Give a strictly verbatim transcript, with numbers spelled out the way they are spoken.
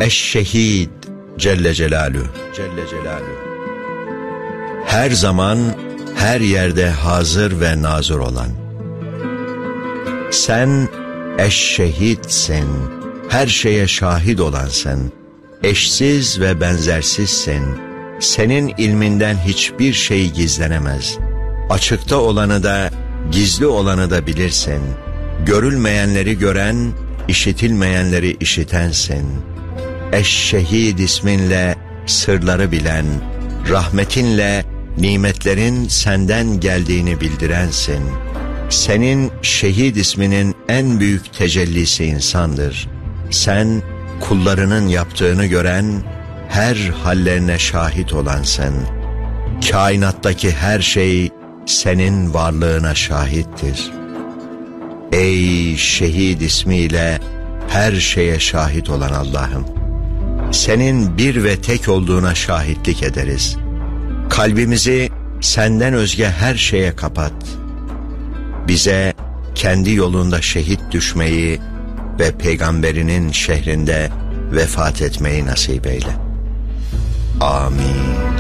Eşşehid Celle Celaluhu. Celle Celaluhu. Her zaman, her yerde hazır ve nazır olan. Sen eşşehidsin, her şeye şahit olansın. Eşsiz ve benzersizsin. Senin ilminden hiçbir şey gizlenemez. Açıkta olanı da, gizli olanı da bilirsin. Görülmeyenleri gören, işitilmeyenleri işitensin. Eşşehid isminle sırları bilen, rahmetinle nimetlerin senden geldiğini bildirensin. Senin şehid isminin en büyük tecellisi insandır. Sen kullarının yaptığını gören, her hallerine şahit olansın. Kainattaki her şey senin varlığına şahittir. Ey şehid ismiyle her şeye şahit olan Allah'ım, senin bir ve tek olduğuna şahitlik ederiz. Kalbimizi senden özge her şeye kapat. Bize kendi yolunda şehit düşmeyi ve peygamberinin şehrinde vefat etmeyi nasip eyle. Amin.